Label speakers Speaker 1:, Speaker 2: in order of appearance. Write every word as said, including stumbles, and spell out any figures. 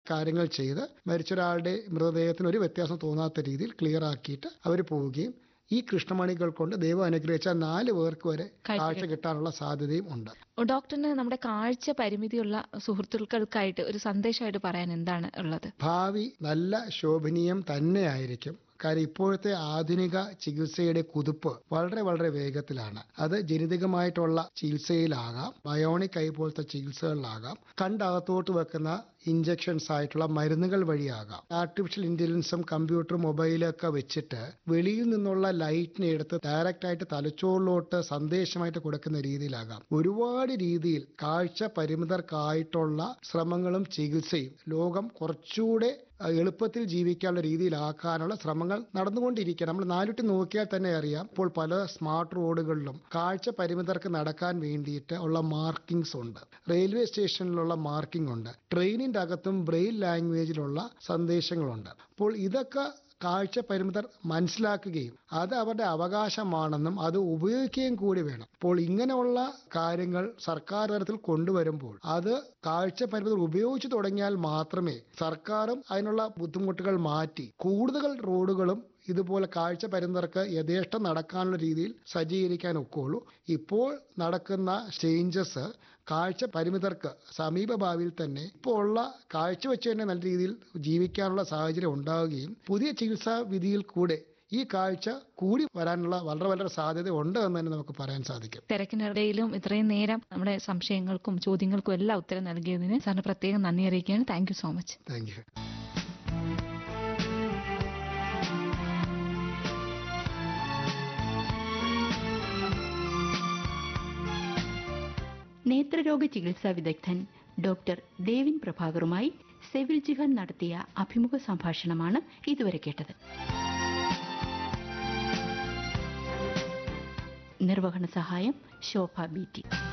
Speaker 1: കാര്യങ്ങൾ ചെയ്ത് മരിച്ച ഒരാളുടെ മൃതദേഹത്തിന് ഒരു വ്യത്യാസം തോന്നാത്ത രീതിയിൽ ക്ലിയർ ആക്കിയിട്ട് അവർ പോവുകയും ഈ കൃഷ്ണമണികൾ കൊണ്ട് ദൈവം അനുഗ്രഹിച്ച നാല് പേർക്ക് വരെ കാഴ്ച കിട്ടാനുള്ള സാധ്യതയും ഉണ്ട്.
Speaker 2: ഡോക്ടറിന് നമ്മുടെ കാഴ്ച പരിമിതിയുള്ള സുഹൃത്തുക്കൾക്കായിട്ട് ഒരു സന്ദേശമായിട്ട് പറയാൻ എന്താണ് ഉള്ളത്?
Speaker 1: ഭാവി നല്ല ശോഭനീയം തന്നെയായിരിക്കും. കാര്യം ഇപ്പോഴത്തെ ആധുനിക ചികിത്സയുടെ കുതിപ്പ് വളരെ വളരെ വേഗത്തിലാണ്. അത് ജനിതകമായിട്ടുള്ള ചികിത്സയിലാകാം, ബയോണിക് ഐ പോലത്തെ ചികിത്സകളിലാകാം, കണ്ടകത്തോട്ട് വെക്കുന്ന ഇഞ്ചക്ഷൻസ് ആയിട്ടുള്ള മരുന്നുകൾ വഴിയാകാം, ആർട്ടിഫിഷ്യൽ ഇന്റലിജൻസും കമ്പ്യൂട്ടറും മൊബൈലൊക്കെ വെച്ചിട്ട് വെളിയിൽ നിന്നുള്ള ലൈറ്റിനെ എടുത്ത് ഡയറക്റ്റ് ആയിട്ട് തലച്ചോറിലോട്ട് സന്ദേശമായിട്ട് കൊടുക്കുന്ന രീതിയിലാകാം. ഒരുപാട് രീതിയിൽ കാഴ്ച പരിമിതർക്കായിട്ടുള്ള ശ്രമങ്ങളും ചികിത്സയും ലോകം കുറച്ചുകൂടെ എളുപ്പത്തിൽ ജീവിക്കാനുള്ള രീതിയിലാക്കാനുള്ള ശ്രമങ്ങൾ നടന്നുകൊണ്ടിരിക്കുകയാണ്. നമ്മൾ നാലുട്ടി നോക്കിയാൽ തന്നെ അറിയാം, ഇപ്പോൾ പല സ്മാർട്ട് റോഡുകളിലും കാഴ്ച പരിമിതർക്ക് നടക്കാൻ വേണ്ടിയിട്ട് ഉള്ള മാർക്കിങ്സ് ഉണ്ട്, റെയിൽവേ സ്റ്റേഷനിലുള്ള മാർക്കിംഗ് ഉണ്ട്, ട്രെയിനിന്റെ അകത്തും ബ്രെയിൽ ലാംഗ്വേജിലുള്ള സന്ദേശങ്ങളുണ്ട്. അപ്പോൾ ഇതൊക്കെ കാഴ്ച പരിമിതർ മനസ്സിലാക്കുകയും അത് അവരുടെ അവകാശമാണെന്നും അത് ഉപയോഗിക്കുകയും കൂടി വേണം. അപ്പോൾ ഇങ്ങനെയുള്ള കാര്യങ്ങൾ സർക്കാർ തലത്തിൽ കൊണ്ടുവരുമ്പോൾ അത് കാഴ്ച പരിമിതർ ഉപയോഗിച്ചു തുടങ്ങിയാൽ മാത്രമേ സർക്കാരും അതിനുള്ള ബുദ്ധിമുട്ടുകൾ മാറ്റി കൂടുതൽ റോഡുകളും ഇതുപോലെ കാഴ്ച പരിമിതർക്ക് യഥേഷ്ടം നടക്കാനുള്ള രീതിയിൽ സജ്ജീകരിക്കാൻ ഒക്കുള്ളൂ. ഇപ്പോൾ നടക്കുന്ന ചേഞ്ചസ് കാഴ്ച പരിമിതർക്ക് സമീപ ഭാവിയിൽ തന്നെ ഇപ്പോൾ ഉള്ള കാഴ്ച വെച്ച് തന്നെ നല്ല രീതിയിൽ ജീവിക്കാനുള്ള സാഹചര്യം ഉണ്ടാവുകയും പുതിയ ചികിത്സാ വിധിയിൽ കൂടെ ഈ കാഴ്ച കൂടി വരാനുള്ള വളരെ വളരെ സാധ്യത ഉണ്ട് എന്ന് തന്നെ നമുക്ക് പറയാൻ സാധിക്കും.
Speaker 2: തിരക്കിനിടയിലും ഇത്രയും നേരം നമ്മുടെ സംശയങ്ങൾക്കും ചോദ്യങ്ങൾക്കും എല്ലാം ഉത്തരം നൽകിയതിന് സാറിന് പ്രത്യേകം നന്ദി അറിയിക്കുകയാണ്. Thank you so much.
Speaker 1: Thank you.
Speaker 3: നേത്രരോഗ ചികിത്സാ വിദഗ്ധൻ ഡോക്ടർ ദേവിൻ പ്രഭാകറുമായി സെവിൽ ജിഹാൻ നടത്തിയ അഭിമുഖ സംഭാഷണമാണ് ഇതുവരെ കേട്ടത്. നിർവഹണ സഹായം ശോഭ ബി ടി.